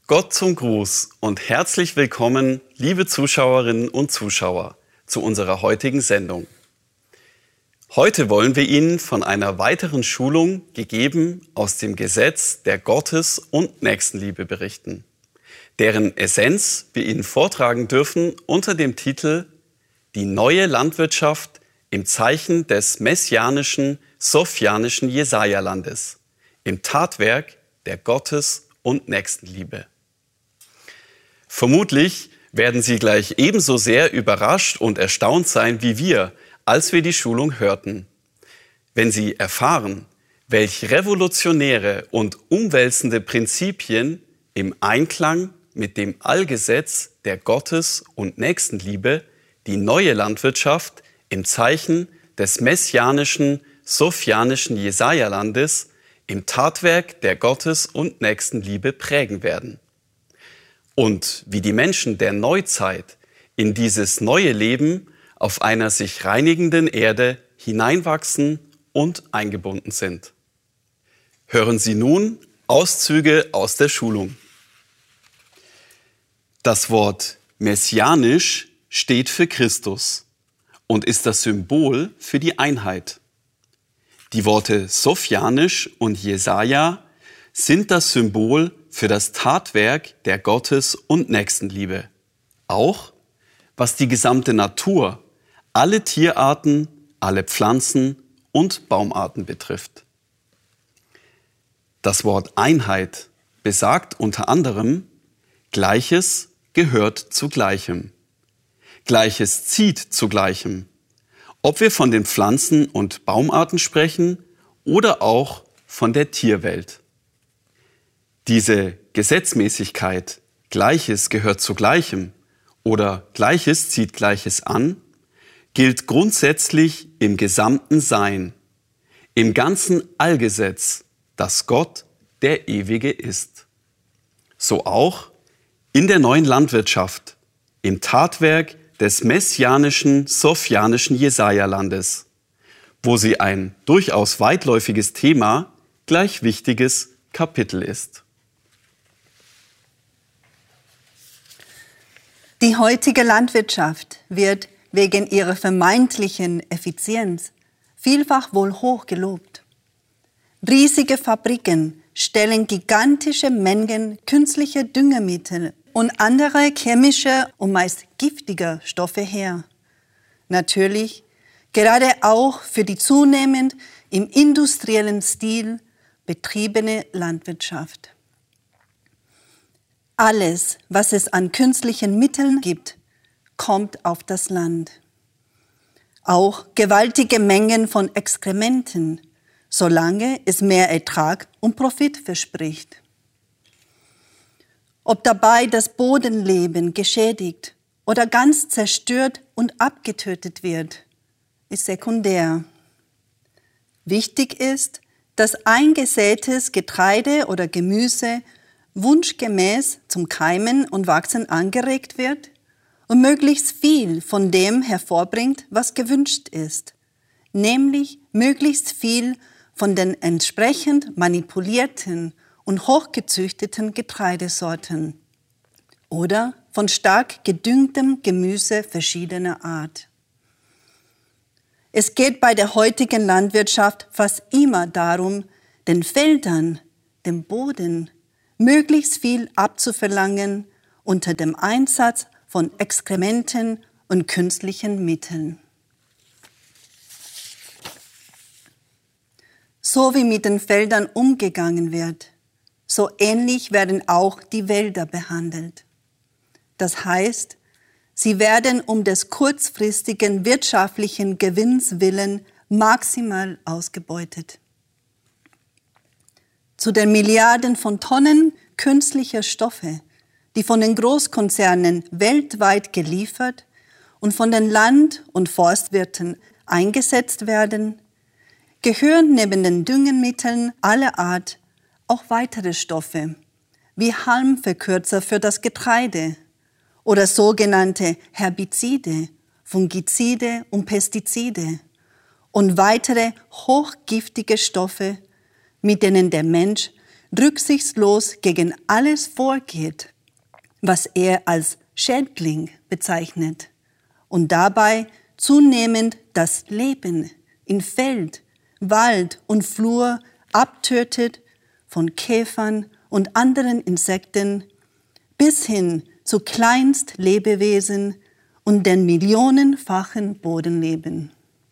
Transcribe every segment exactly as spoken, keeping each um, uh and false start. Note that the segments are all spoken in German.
Gott zum Gruß und herzlich willkommen, liebe Zuschauerinnen und Zuschauer, zu unserer heutigen Sendung. Heute wollen wir Ihnen von einer weiteren Schulung, gegeben aus dem Gesetz der Gottes- und Nächstenliebe, berichten, deren Essenz wir Ihnen vortragen dürfen unter dem Titel Die neue Landwirtschaft im Zeichen des messianischen, sophianischen Jesaja-Landes, im Tatwerk der Gottes- und Nächstenliebe. Vermutlich werden Sie gleich ebenso sehr überrascht und erstaunt sein wie wir, als wir die Schulung hörten, wenn Sie erfahren, welch revolutionäre und umwälzende Prinzipien im Einklang mit dem Allgesetz der Gottes- und Nächstenliebe die neue Landwirtschaft im Zeichen des messianischen, sophianischen Jesaja-Landes im Tatwerk der Gottes- und Nächstenliebe prägen werden. Und wie die Menschen der Neuzeit in dieses neue Leben auf einer sich reinigenden Erde hineinwachsen und eingebunden sind. Hören Sie nun Auszüge aus der Schulung. Das Wort messianisch steht für Christus und ist das Symbol für die Einheit. Die Worte sophianisch und Jesaja sind das Symbol für das Tatwerk der Gottes- und Nächstenliebe. Auch was die gesamte Natur, alle Tierarten, alle Pflanzen und Baumarten betrifft. Das Wort Einheit besagt unter anderem, Gleiches gehört zu Gleichem. Gleiches zieht zu Gleichem. Ob wir von den Pflanzen- und Baumarten sprechen oder auch von der Tierwelt. Diese Gesetzmäßigkeit, Gleiches gehört zu Gleichem oder Gleiches zieht Gleiches an, gilt grundsätzlich im gesamten Sein, im ganzen Allgesetz, das Gott der Ewige ist. So auch in der neuen Landwirtschaft, im Tatwerk des messianischen, sophianischen Jesaja-Landes, wo sie ein durchaus weitläufiges Thema, gleich wichtiges Kapitel ist. Die heutige Landwirtschaft wird wegen ihrer vermeintlichen Effizienz vielfach wohl hoch gelobt. Riesige Fabriken stellen gigantische Mengen künstlicher Düngemittel und andere chemische und meist giftige Stoffe her. Natürlich gerade auch für die zunehmend im industriellen Stil betriebene Landwirtschaft. Alles, was es an künstlichen Mitteln gibt, kommt auf das Land. Auch gewaltige Mengen von Exkrementen, solange es mehr Ertrag und Profit verspricht. Ob dabei das Bodenleben geschädigt oder ganz zerstört und abgetötet wird, ist sekundär. Wichtig ist, dass eingesätes Getreide oder Gemüse wunschgemäß zum Keimen und Wachsen angeregt wird und möglichst viel von dem hervorbringt, was gewünscht ist, nämlich möglichst viel von den entsprechend manipulierten und hochgezüchteten Getreidesorten oder von stark gedüngtem Gemüse verschiedener Art. Es geht bei der heutigen Landwirtschaft fast immer darum, den Feldern, dem Boden, möglichst viel abzuverlangen unter dem Einsatz von Exkrementen und künstlichen Mitteln. So wie mit den Feldern umgegangen wird, so ähnlich werden auch die Wälder behandelt. Das heißt, sie werden um des kurzfristigen wirtschaftlichen Gewinns willen maximal ausgebeutet. Zu den Milliarden von Tonnen künstlicher Stoffe, die von den Großkonzernen weltweit geliefert und von den Land- und Forstwirten eingesetzt werden, gehören neben den Düngemitteln aller Art auch weitere Stoffe, wie Halmverkürzer für das Getreide oder sogenannte Herbizide, Fungizide und Pestizide und weitere hochgiftige Stoffe, mit denen der Mensch rücksichtslos gegen alles vorgeht, was er als Schädling bezeichnet, und dabei zunehmend das Leben in Feld, Wald und Flur abtötet, von Käfern und anderen Insekten bis hin zu Kleinstlebewesen und den millionenfachen Bodenleben.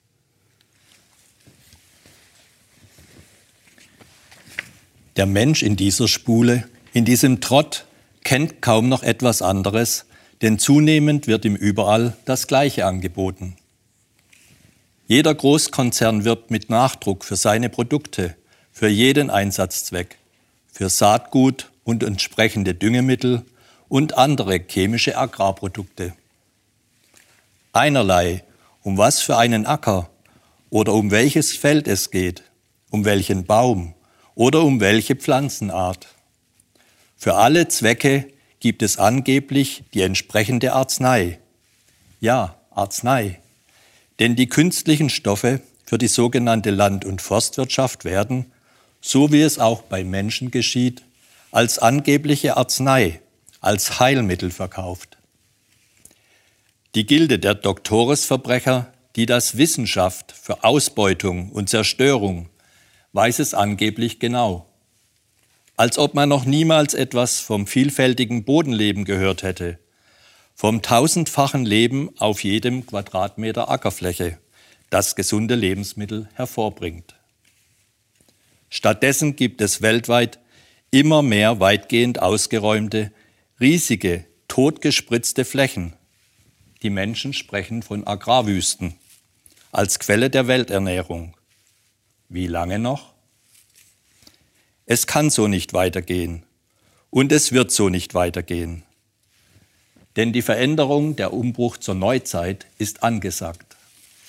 Der Mensch in dieser Spule, in diesem Trott, kennt kaum noch etwas anderes, denn zunehmend wird ihm überall das Gleiche angeboten. Jeder Großkonzern wirbt mit Nachdruck für seine Produkte, für jeden Einsatzzweck, für Saatgut und entsprechende Düngemittel und andere chemische Agrarprodukte. Einerlei, um was für einen Acker oder um welches Feld es geht, um welchen Baum oder um welche Pflanzenart. Für alle Zwecke gibt es angeblich die entsprechende Arznei. Ja, Arznei. Denn die künstlichen Stoffe für die sogenannte Land- und Forstwirtschaft werden, so wie es auch bei Menschen geschieht, als angebliche Arznei, als Heilmittel verkauft. Die Gilde der Doktoresverbrecher, die das Wissenschaft für Ausbeutung und Zerstörung, weiß es angeblich genau. Als ob man noch niemals etwas vom vielfältigen Bodenleben gehört hätte, vom tausendfachen Leben auf jedem Quadratmeter Ackerfläche, das gesunde Lebensmittel hervorbringt. Stattdessen gibt es weltweit immer mehr weitgehend ausgeräumte, riesige, totgespritzte Flächen. Die Menschen sprechen von Agrarwüsten als Quelle der Welternährung. Wie lange noch? Es kann so nicht weitergehen und es wird so nicht weitergehen. Denn die Veränderung, der Umbruch zur Neuzeit ist angesagt.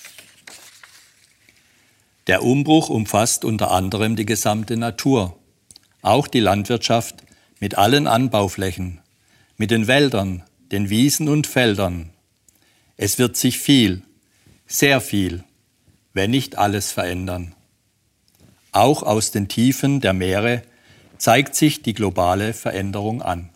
Der Umbruch umfasst unter anderem die gesamte Natur, auch die Landwirtschaft mit allen Anbauflächen, mit den Wäldern, den Wiesen und Feldern. Es wird sich viel, sehr viel, wenn nicht alles verändern. Auch aus den Tiefen der Meere zeigt sich die globale Veränderung an.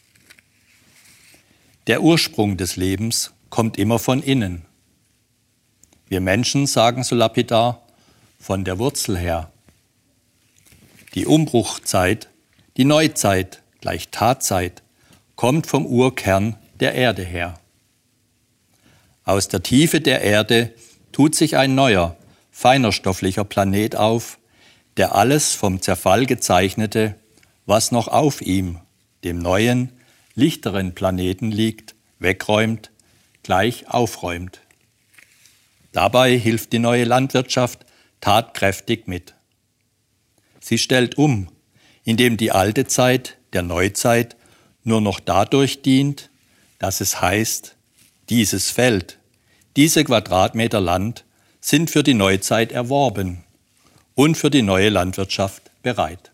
Der Ursprung des Lebens kommt immer von innen. Wir Menschen sagen so lapidar, von der Wurzel her. Die Umbruchzeit, die Neuzeit, gleich Tatzeit, kommt vom Urkern der Erde her. Aus der Tiefe der Erde tut sich ein neuer, feiner stofflicher Planet auf, der alles vom Zerfall gezeichnete, was noch auf ihm, dem neuen, lichteren Planeten liegt, wegräumt, gleich aufräumt. Dabei hilft die neue Landwirtschaft tatkräftig mit. Sie stellt um, indem die alte Zeit der Neuzeit nur noch dadurch dient, dass es heißt, dieses Feld, diese Quadratmeter Land sind für die Neuzeit erworben und für die neue Landwirtschaft bereit.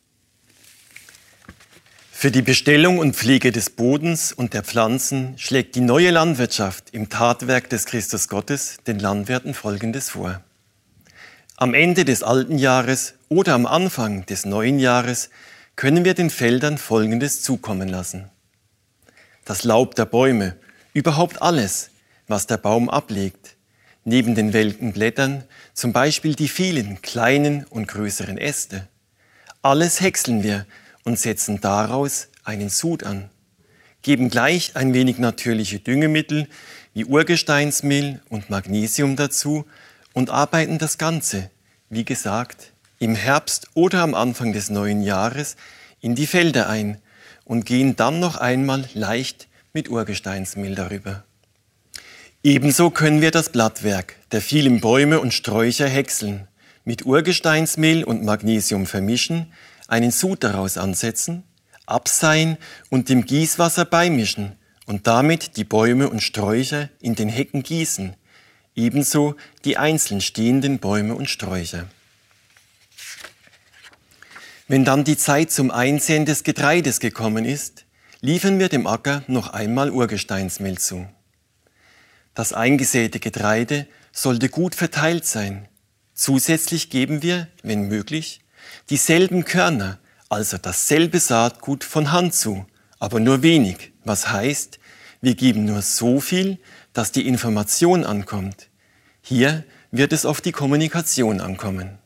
Für die Bestellung und Pflege des Bodens und der Pflanzen schlägt die neue Landwirtschaft im Tatwerk des Christus Gottes den Landwirten Folgendes vor. Am Ende des alten Jahres oder am Anfang des neuen Jahres können wir den Feldern Folgendes zukommen lassen. Das Laub der Bäume, überhaupt alles, was der Baum ablegt, neben den welken Blättern zum Beispiel die vielen kleinen und größeren Äste. Alles häckseln wir und setzen daraus einen Sud an, geben gleich ein wenig natürliche Düngemittel wie Urgesteinsmehl und Magnesium dazu und arbeiten das Ganze, wie gesagt, im Herbst oder am Anfang des neuen Jahres in die Felder ein und gehen dann noch einmal leicht mit Urgesteinsmehl darüber. Ebenso können wir das Blattwerk der vielen Bäume und Sträucher häckseln, mit Urgesteinsmehl und Magnesium vermischen, einen Sud daraus ansetzen, abseihen und dem Gießwasser beimischen und damit die Bäume und Sträucher in den Hecken gießen, ebenso die einzeln stehenden Bäume und Sträucher. Wenn dann die Zeit zum Einsäen des Getreides gekommen ist, liefern wir dem Acker noch einmal Urgesteinsmehl zu. Das eingesäte Getreide sollte gut verteilt sein. Zusätzlich geben wir, wenn möglich, dieselben Körner also dasselbe Saatgut von Hand zu, aber nur wenig, was heißt, wir geben nur so viel, dass die Information ankommt. Hier wird es auf die Kommunikation ankommen.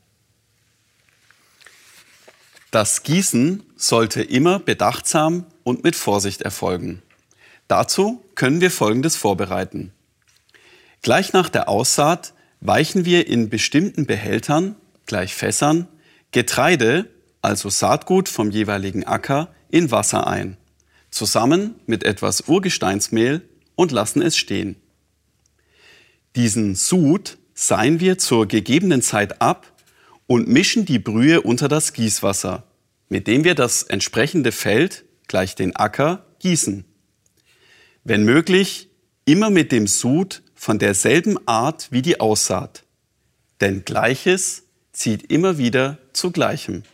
Das Gießen sollte immer bedachtsam und mit Vorsicht erfolgen. Dazu können wir Folgendes vorbereiten. Gleich nach der Aussaat weichen wir in bestimmten Behältern, gleich Fässern, Getreide, also Saatgut vom jeweiligen Acker, in Wasser ein, zusammen mit etwas Urgesteinsmehl und lassen es stehen. Diesen Sud seien wir zur gegebenen Zeit ab und mischen die Brühe unter das Gießwasser, mit dem wir das entsprechende Feld, gleich den Acker, gießen. Wenn möglich, immer mit dem Sud von derselben Art wie die Aussaat, denn Gleiches zieht immer wieder zu Gleichem.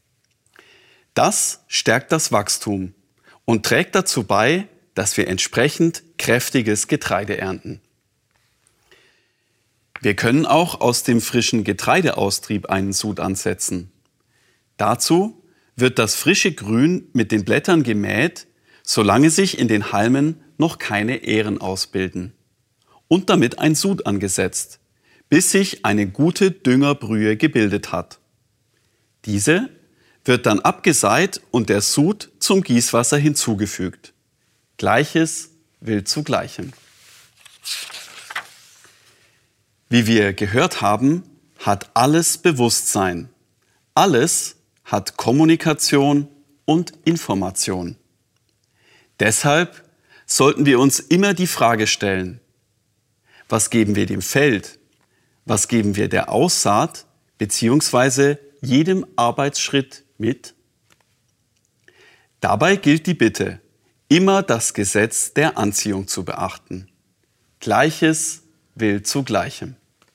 Das stärkt das Wachstum und trägt dazu bei, dass wir entsprechend kräftiges Getreide ernten. Wir können auch aus dem frischen Getreideaustrieb einen Sud ansetzen. Dazu wird das frische Grün mit den Blättern gemäht, solange sich in den Halmen noch keine Ähren ausbilden, und damit ein Sud angesetzt, bis sich eine gute Düngerbrühe gebildet hat. Diese wird dann abgeseit und der Sud zum Gießwasser hinzugefügt. Gleiches will zu Gleichem. Wie wir gehört haben, hat alles Bewusstsein. Alles hat Kommunikation und Information. Deshalb sollten wir uns immer die Frage stellen: Was geben wir dem Feld? Was geben wir der Aussaat bzw. jedem Arbeitsschritt mit? Dabei gilt die Bitte, immer das Gesetz der Anziehung zu beachten. Gleiches will zu Gleichem.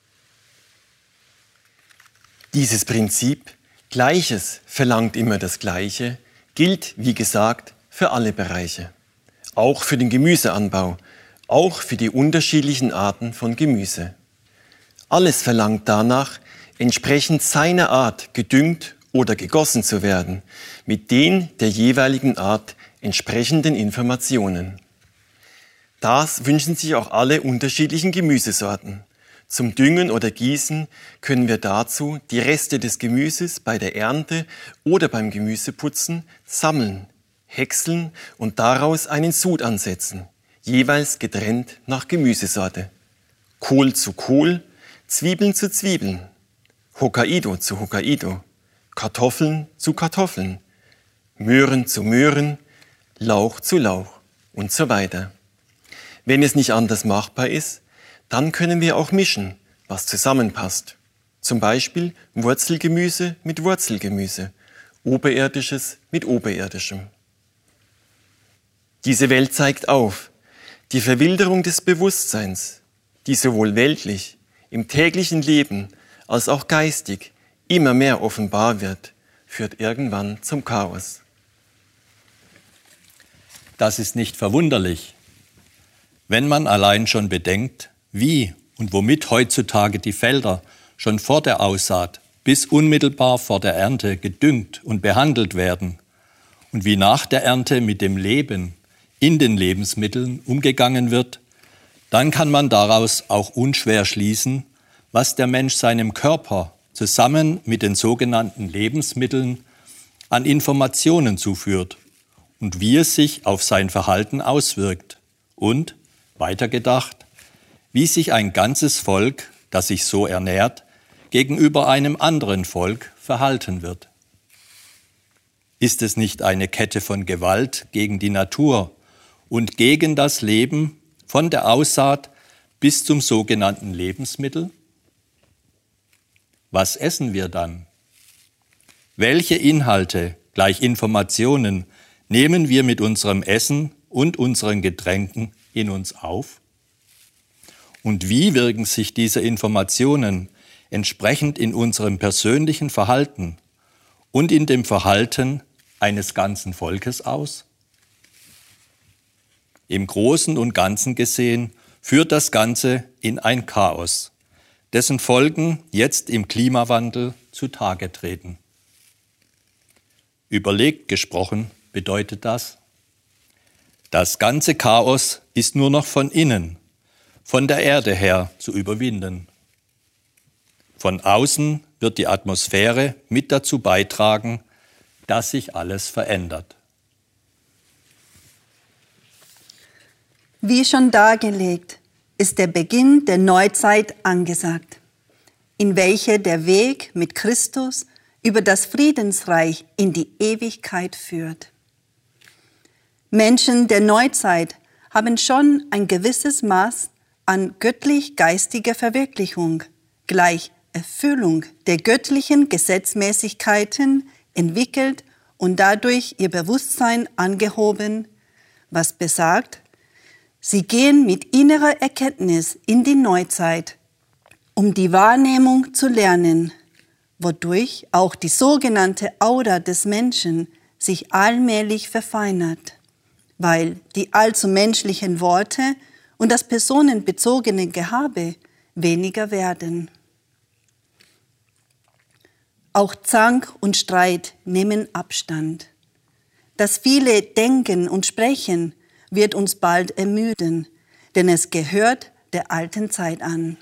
Dieses Prinzip, Gleiches verlangt immer das Gleiche, gilt, wie gesagt, für alle Bereiche. Auch für den Gemüseanbau, auch für die unterschiedlichen Arten von Gemüse. Alles verlangt danach, entsprechend seiner Art gedüngt oder gegossen zu werden, mit den der jeweiligen Art entsprechenden Informationen. Das wünschen sich auch alle unterschiedlichen Gemüsesorten. Zum Düngen oder Gießen können wir dazu die Reste des Gemüses bei der Ernte oder beim Gemüseputzen sammeln, häckseln und daraus einen Sud ansetzen, jeweils getrennt nach Gemüsesorte. Kohl zu Kohl, Zwiebeln zu Zwiebeln, Hokkaido zu Hokkaido, Kartoffeln zu Kartoffeln, Möhren zu Möhren, Lauch zu Lauch und so weiter. Wenn es nicht anders machbar ist, dann können wir auch mischen, was zusammenpasst. Zum Beispiel Wurzelgemüse mit Wurzelgemüse, Oberirdisches mit Oberirdischem. Diese Welt zeigt auf, die Verwilderung des Bewusstseins, die sowohl weltlich, im täglichen Leben als auch geistig immer mehr offenbar wird, führt irgendwann zum Chaos. Das ist nicht verwunderlich, wenn man allein schon bedenkt, wie und womit heutzutage die Felder schon vor der Aussaat bis unmittelbar vor der Ernte gedüngt und behandelt werden und wie nach der Ernte mit dem Leben in den Lebensmitteln umgegangen wird, dann kann man daraus auch unschwer schließen, was der Mensch seinem Körper zusammen mit den sogenannten Lebensmitteln an Informationen zuführt und wie es sich auf sein Verhalten auswirkt und, weitergedacht, wie sich ein ganzes Volk, das sich so ernährt, gegenüber einem anderen Volk verhalten wird. Ist es nicht eine Kette von Gewalt gegen die Natur und gegen das Leben von der Aussaat bis zum sogenannten Lebensmittel? Was essen wir dann? Welche Inhalte, gleich Informationen, nehmen wir mit unserem Essen und unseren Getränken in uns auf? Und wie wirken sich diese Informationen entsprechend in unserem persönlichen Verhalten und in dem Verhalten eines ganzen Volkes aus? Im Großen und Ganzen gesehen führt das Ganze in ein Chaos, dessen Folgen jetzt im Klimawandel zutage treten. Überlegt gesprochen bedeutet das: Das ganze Chaos ist nur noch von innen, von der Erde her zu überwinden. Von außen wird die Atmosphäre mit dazu beitragen, dass sich alles verändert. Wie schon dargelegt, ist der Beginn der Neuzeit angesagt, in welcher der Weg mit Christus über das Friedensreich in die Ewigkeit führt. Menschen der Neuzeit haben schon ein gewisses Maß an göttlich-geistiger Verwirklichung, gleich Erfüllung der göttlichen Gesetzmäßigkeiten entwickelt und dadurch ihr Bewusstsein angehoben, was besagt, sie gehen mit innerer Erkenntnis in die Neuzeit, um die Wahrnehmung zu lernen, wodurch auch die sogenannte Aura des Menschen sich allmählich verfeinert, weil die allzu menschlichen Worte und das personenbezogene Gehabe weniger werden. Auch Zank und Streit nehmen Abstand. Das viele Denken und Sprechen wird uns bald ermüden, denn es gehört der alten Zeit an.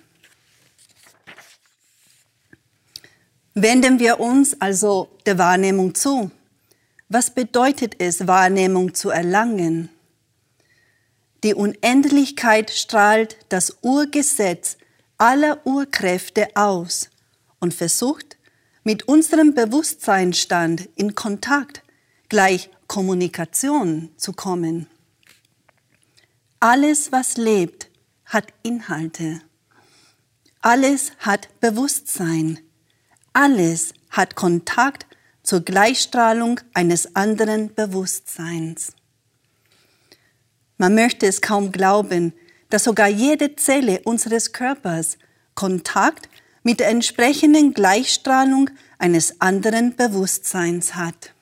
Wenden wir uns also der Wahrnehmung zu. Was bedeutet es, Wahrnehmung zu erlangen? Die Unendlichkeit strahlt das Urgesetz aller Urkräfte aus und versucht, mit unserem Bewusstseinsstand in Kontakt, gleich Kommunikation zu kommen. Alles, was lebt, hat Inhalte. Alles hat Bewusstsein. Alles hat Kontakt zur Gleichstrahlung eines anderen Bewusstseins. Man möchte es kaum glauben, dass sogar jede Zelle unseres Körpers Kontakt mit der entsprechenden Gleichstrahlung eines anderen Bewusstseins hat.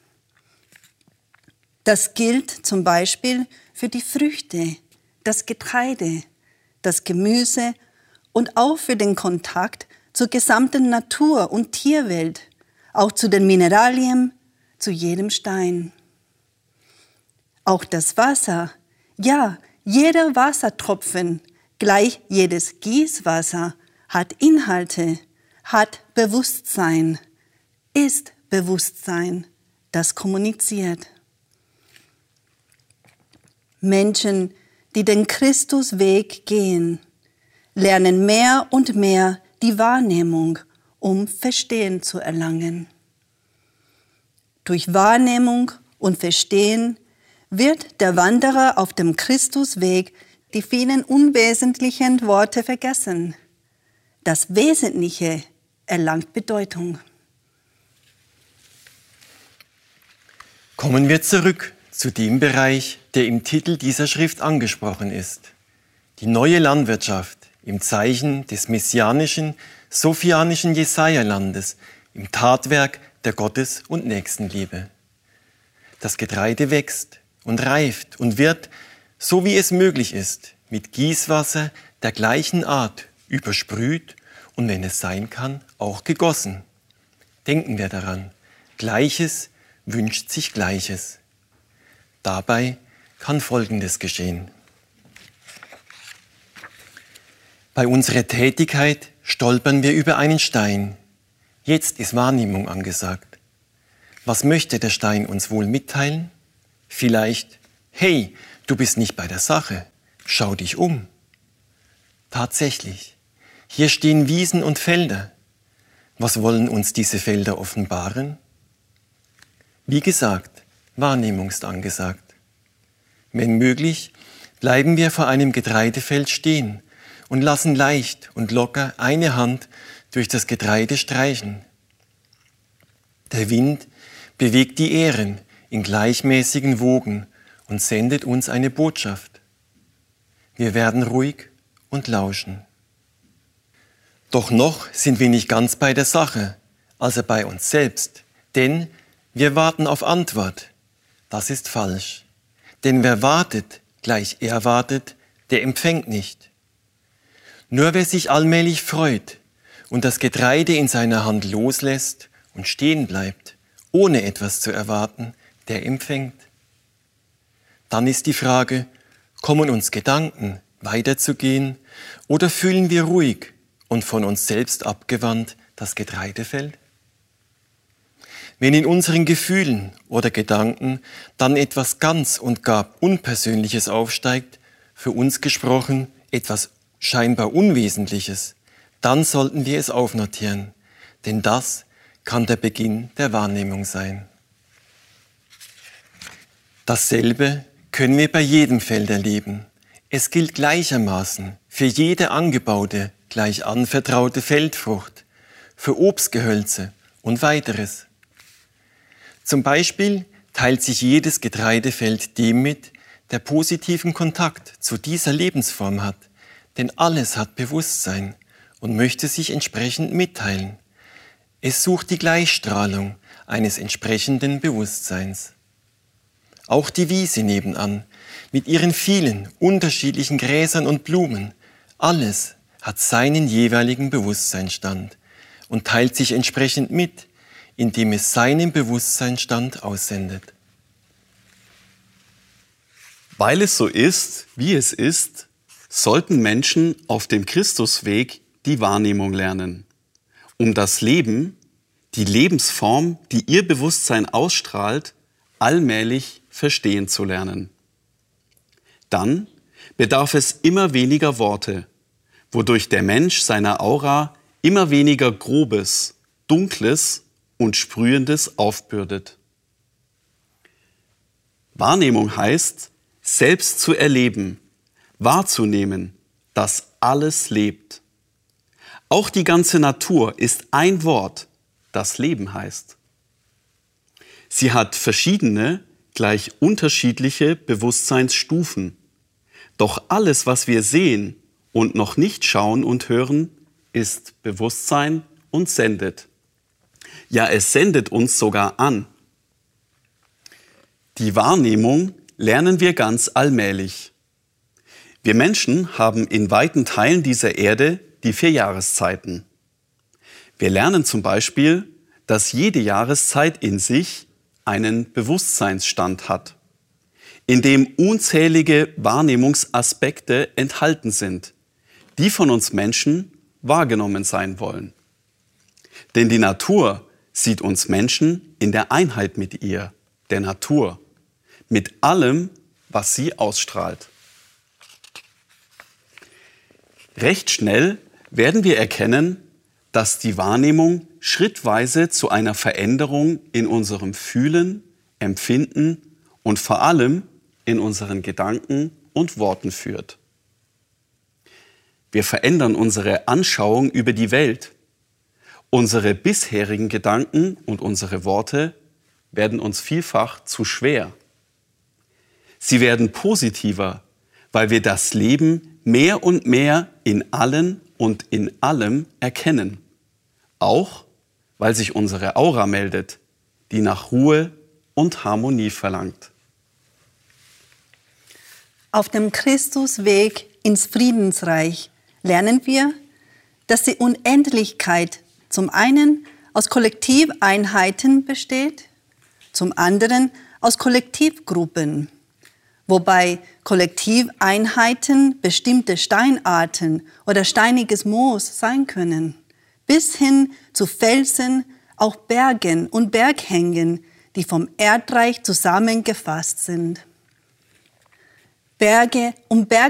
Das gilt zum Beispiel für die Früchte, das Getreide, das Gemüse und auch für den Kontakt zur gesamten Natur- und Tierwelt, auch zu den Mineralien, zu jedem Stein. Auch das Wasser, ja, jeder Wassertropfen, gleich jedes Gießwasser, hat Inhalte, hat Bewusstsein, ist Bewusstsein, das kommuniziert. Menschen, die den Christusweg gehen, lernen mehr und mehr die Wahrnehmung, um Verstehen zu erlangen. Durch Wahrnehmung und Verstehen wird der Wanderer auf dem Christusweg die vielen unwesentlichen Worte vergessen. Das Wesentliche erlangt Bedeutung. Kommen wir zurück zu dem Bereich, der im Titel dieser Schrift angesprochen ist. Die neue Landwirtschaft im Zeichen des messianischen, sophianischen Jesaja-Landes, im Tatwerk der Gottes- und Nächstenliebe. Das Getreide wächst und reift und wird, so wie es möglich ist, mit Gießwasser der gleichen Art übersprüht und, wenn es sein kann, auch gegossen. Denken wir daran, Gleiches wünscht sich Gleiches. Dabei kann Folgendes geschehen. Bei unserer Tätigkeit stolpern wir über einen Stein. Jetzt ist Wahrnehmung angesagt. Was möchte der Stein uns wohl mitteilen? Vielleicht, hey, du bist nicht bei der Sache, schau dich um. Tatsächlich, hier stehen Wiesen und Felder. Was wollen uns diese Felder offenbaren? Wie gesagt, Wahrnehmung ist angesagt. Wenn möglich, bleiben wir vor einem Getreidefeld stehen und lassen leicht und locker eine Hand durch das Getreide streichen. Der Wind bewegt die Ähren in gleichmäßigen Wogen und sendet uns eine Botschaft. Wir werden ruhig und lauschen. Doch noch sind wir nicht ganz bei der Sache, also bei uns selbst, denn wir warten auf Antwort. Das ist falsch. Denn wer wartet, gleich erwartet, der empfängt nicht. Nur wer sich allmählich freut und das Getreide in seiner Hand loslässt und stehen bleibt, ohne etwas zu erwarten, der empfängt. Dann ist die Frage, kommen uns Gedanken, weiterzugehen, oder fühlen wir ruhig und von uns selbst abgewandt das Getreidefeld? Wenn in unseren Gefühlen oder Gedanken dann etwas ganz und gar Unpersönliches aufsteigt, für uns gesprochen etwas scheinbar Unwesentliches, dann sollten wir es aufnotieren, denn das kann der Beginn der Wahrnehmung sein. Dasselbe können wir bei jedem Feld erleben. Es gilt gleichermaßen für jede angebaute, gleich anvertraute Feldfrucht, für Obstgehölze und weiteres. Zum Beispiel teilt sich jedes Getreidefeld dem mit, der positiven Kontakt zu dieser Lebensform hat, denn alles hat Bewusstsein und möchte sich entsprechend mitteilen. Es sucht die Gleichstrahlung eines entsprechenden Bewusstseins. Auch die Wiese nebenan, mit ihren vielen unterschiedlichen Gräsern und Blumen, alles hat seinen jeweiligen Bewusstseinsstand und teilt sich entsprechend mit, indem es seinen Bewusstseinsstand aussendet. Weil es so ist, wie es ist, sollten Menschen auf dem Christusweg die Wahrnehmung lernen, um das Leben, die Lebensform, die ihr Bewusstsein ausstrahlt, allmählich verstehen zu lernen. Dann bedarf es immer weniger Worte, wodurch der Mensch seiner Aura immer weniger Grobes, Dunkles und Sprühendes aufbürdet. Wahrnehmung heißt, selbst zu erleben, wahrzunehmen, dass alles lebt. Auch die ganze Natur ist ein Wort, das Leben heißt. Sie hat verschiedene, gleich unterschiedliche Bewusstseinsstufen. Doch alles, was wir sehen und noch nicht schauen und hören, ist Bewusstsein und sendet. Ja, es sendet uns sogar an. Die Wahrnehmung lernen wir ganz allmählich. Wir Menschen haben in weiten Teilen dieser Erde die vier Jahreszeiten. Wir lernen zum Beispiel, dass jede Jahreszeit in sich einen Bewusstseinsstand hat, in dem unzählige Wahrnehmungsaspekte enthalten sind, die von uns Menschen wahrgenommen sein wollen. Denn die Natur sieht uns Menschen in der Einheit mit ihr, der Natur, mit allem, was sie ausstrahlt. Recht schnell werden wir erkennen, dass die Wahrnehmung schrittweise zu einer Veränderung in unserem Fühlen, Empfinden und vor allem in unseren Gedanken und Worten führt. Wir verändern unsere Anschauung über die Welt. Unsere bisherigen Gedanken und unsere Worte werden uns vielfach zu schwer. Sie werden positiver, weil wir das Leben mehr und mehr in allen und in allem erkennen. Auch weil sich unsere Aura meldet, die nach Ruhe und Harmonie verlangt. Auf dem Christusweg ins Friedensreich lernen wir, dass die Unendlichkeit zum einen aus Kollektiveinheiten besteht, zum anderen aus Kollektivgruppen, wobei Kollektiveinheiten bestimmte Steinarten oder steiniges Moos sein können, bis hin zu Felsen, auch Bergen und Berghängen, die vom Erdreich zusammengefasst sind. Berge und Berg